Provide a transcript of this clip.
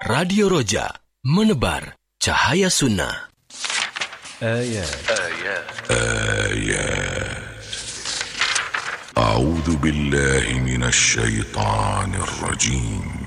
Radio Roja, menebar cahaya sunnah. أعوذ بالله من الشيطان الرجيم